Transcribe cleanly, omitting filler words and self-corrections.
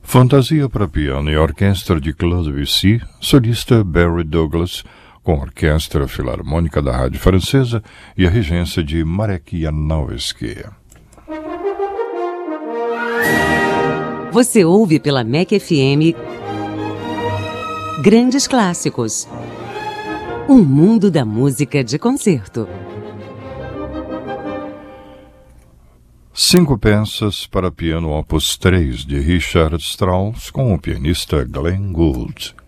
Fantasia para piano e orquestra de Claude Debussy, solista Barry Douglas, com a Orquestra Filarmônica da Rádio Francesa e a regência de Marek Janowski. Você ouve pela MEC FM Grandes Clássicos. Um mundo da música de concerto. 5 peças para piano opus 3 de Richard Strauss com o pianista Glenn Gould.